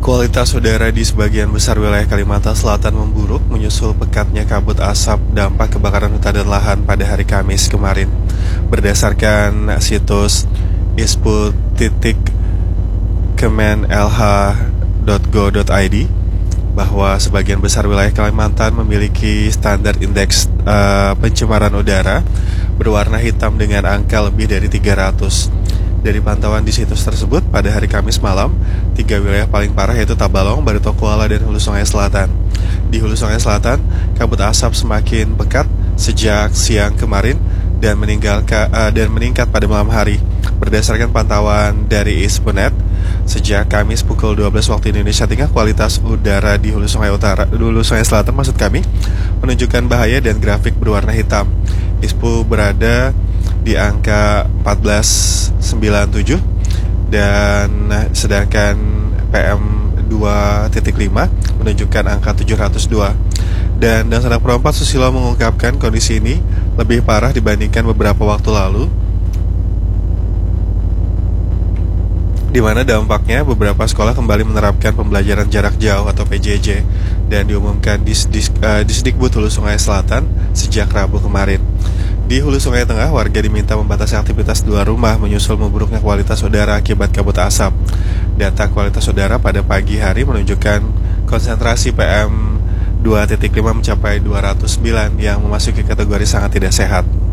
Kualitas udara di sebagian besar wilayah Kalimantan Selatan memburuk menyusul pekatnya kabut asap dampak kebakaran hutan dan lahan pada hari Kamis kemarin. Berdasarkan situs ispu.kemenlh.go.id bahwa sebagian besar wilayah Kalimantan memiliki standar indeks pencemaran udara berwarna hitam dengan angka lebih dari 300. Dari pantauan di situs tersebut, pada hari Kamis malam, 3 wilayah paling parah yaitu Tabalong, Barito Kuala, dan Hulu Sungai Selatan. Di Hulu Sungai Selatan, kabut asap semakin pekat sejak siang kemarin dan meningkat pada malam hari. Berdasarkan pantauan dari Ispunet, sejak Kamis pukul 12 waktu Indonesia Tengah, kualitas udara di Hulu Sungai Selatan menunjukkan bahaya dan grafik berwarna hitam. ISPU berada di angka 1497 dan sedangkan PM2.5 menunjukkan angka 702. Dan Sanak Pro 4 Susilo mengungkapkan kondisi ini lebih parah dibandingkan beberapa waktu lalu, di mana dampaknya beberapa sekolah kembali menerapkan pembelajaran jarak jauh atau PJJ dan diumumkan di Disdikbud Hulu Sungai Selatan sejak Rabu kemarin. Di Hulu Sungai Tengah, warga diminta membatasi aktivitas di luar rumah menyusul memburuknya kualitas udara akibat kabut asap. Data kualitas udara pada pagi hari menunjukkan konsentrasi PM2.5 mencapai 209 yang memasuki kategori sangat tidak sehat.